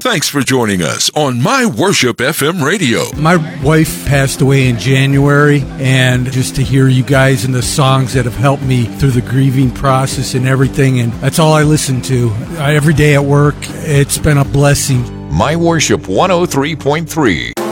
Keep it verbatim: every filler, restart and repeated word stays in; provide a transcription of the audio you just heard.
Thanks for joining us on My Worship F M Radio. My wife passed away in January, and just to hear you guys and the songs that have helped me through the grieving process and everything, and that's all I listen to. Every day at work, it's been a blessing. My Worship one oh three point three.